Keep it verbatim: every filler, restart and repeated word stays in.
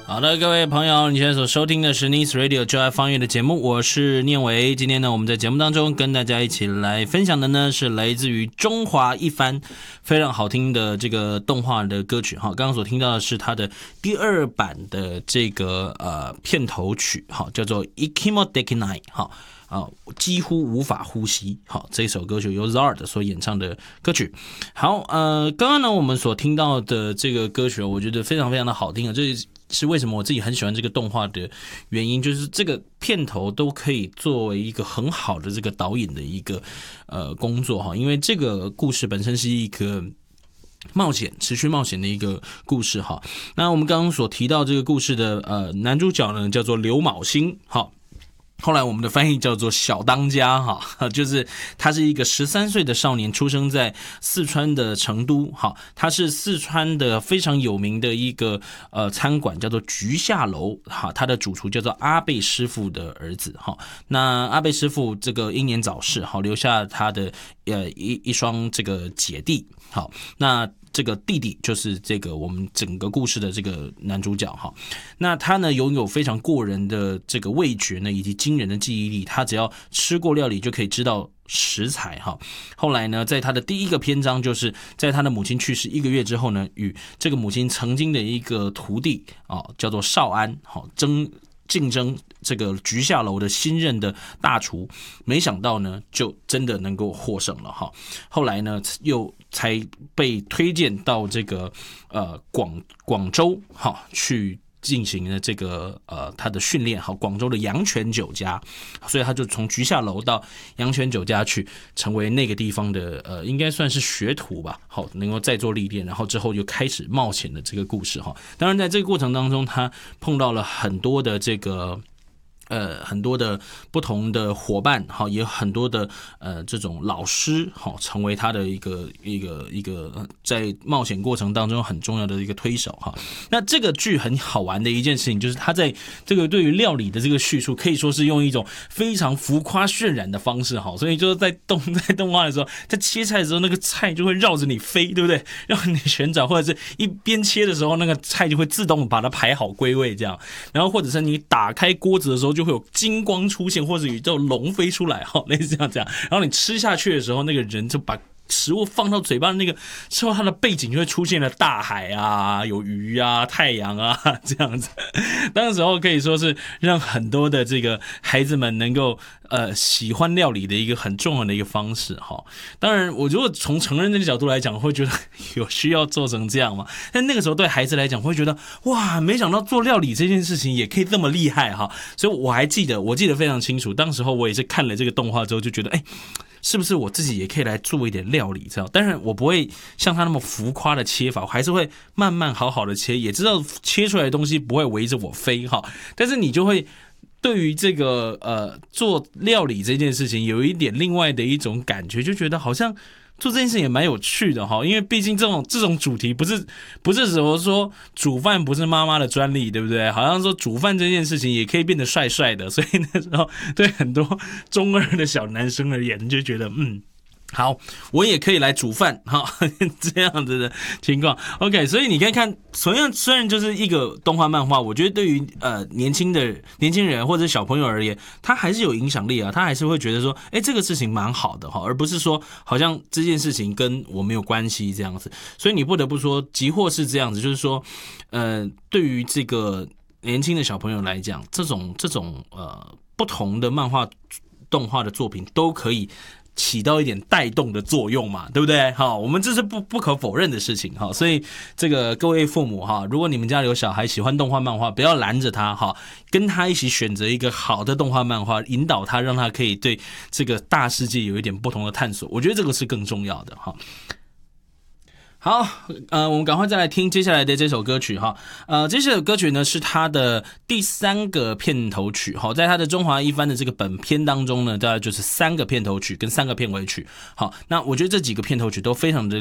好的，各位朋友，你现在所收听的是 Nice Radio 就爱方言的节目，我是念维。今天呢，我们在节目当中跟大家一起来分享的呢，是来自于中华一番非常好听的这个动画的歌曲哈。刚刚所听到的是它的第二版的这个呃片头曲哈，叫做 Ikimo Dekinai 哈。啊，几乎无法呼吸。好，这首歌曲由 Zard 所演唱的歌曲。好，呃，刚刚呢我们所听到的这个歌曲，我觉得非常非常的好听啊。这是为什么我自己很喜欢这个动画的原因，就是这个片头都可以作为一个很好的这个导演的一个呃工作哈，因为这个故事本身是一个冒险，持续冒险的一个故事哈。那我们刚刚所提到这个故事的呃男主角呢，叫做刘昴星，好。后来我们的翻译叫做小当家哈，就是他是一个十三岁的少年，出生在四川的成都哈，他是四川的非常有名的一个呃餐馆叫做菊下楼哈，他的主厨叫做阿贝师傅的儿子哈。那阿贝师傅这个英年早逝哈，留下他的呃一一双这个姐弟好，那这个弟弟就是这个我们整个故事的这个男主角哈，那他呢拥有非常过人的这个味觉呢，以及惊人的记忆力，他只要吃过料理就可以知道食材哈。后来呢，在他的第一个篇章，就是在他的母亲去世一个月之后呢，与这个母亲曾经的一个徒弟啊，叫做少安好争。竞争这个菊下楼的新任的大厨，没想到呢，就真的能够获胜了哈。后来呢，又才被推荐到这个呃广广州哈去进行了这个呃他的训练哈，广州的阳泉酒家，所以他就从菊下楼到阳泉酒家去，成为那个地方的呃应该算是学徒吧，好能够再做历练，然后之后就开始冒险的这个故事哈。当然在这个过程当中，他碰到了很多的这个。呃，很多的不同的伙伴，哈，也有很多的呃这种老师，哈，成为他的一个一个一个在冒险过程当中很重要的一个推手，哈。那这个剧很好玩的一件事情，就是他在这个对于料理的这个叙述，可以说是用一种非常浮夸渲染的方式，哈，所以就是在动在动画的时候，在切菜的时候，那个菜就会绕着你飞，对不对？让你旋转，或者是一边切的时候，那个菜就会自动把它排好归位，这样。然后或者是你打开锅子的时候，就会有金光出现，或者宇宙龙飞出来，哈，类似这样这样。然后你吃下去的时候，那个人就把食物放到嘴巴的那个之后，它的背景就会出现了大海啊，有鱼啊，太阳啊，这样子。当时候可以说是让很多的这个孩子们能够呃喜欢料理的一个很重要的一个方式哈。当然，我如果从成人的角度来讲，会觉得有需要做成这样吗？但那个时候对孩子来讲，会觉得哇，没想到做料理这件事情也可以这么厉害哈。所以我还记得，我记得非常清楚，当时候我也是看了这个动画之后，就觉得哎。是不是我自己也可以来做一点料理？这样，当然我不会像他那么浮夸的切法，我还是会慢慢好好的切，也知道切出来的东西不会围着我飞哈。但是你就会对于这个呃做料理这件事情有一点另外的一种感觉，就觉得好像。做这件事也蛮有趣的哈，因为毕竟这种这种主题不是不是什么说煮饭不是妈妈的专利，对不对？好像说煮饭这件事情也可以变得帅帅的，所以那时候对很多中二的小男生而言，就觉得嗯。好，我也可以来煮饭哈，这样子的情况。OK， 所以你可以看，同样虽然就是一个动画漫画，我觉得对于呃年轻的年轻人或者小朋友而言，他还是有影响力啊，他还是会觉得说，哎，这个事情蛮好的哈，而不是说好像这件事情跟我没有关系这样子。所以你不得不说，即或是这样子，就是说，呃，对于这个年轻的小朋友来讲，这种这种呃不同的漫画动画的作品都可以。起到一点带动的作用嘛，对不对？好，我们这是不不可否认的事情哈。所以这个各位父母哈，如果你们家有小孩喜欢动画漫画，不要拦着他哈，跟他一起选择一个好的动画漫画，引导他，让他可以对这个大世界有一点不同的探索。我觉得这个是更重要的哈。好，呃，我们赶快再来听接下来的这首歌曲哈。呃，这首歌曲呢是他的第三个片头曲哈，在他的中华一番的这个本片当中呢，大概就是三个片头曲跟三个片尾曲。好，那我觉得这几个片头曲都非常的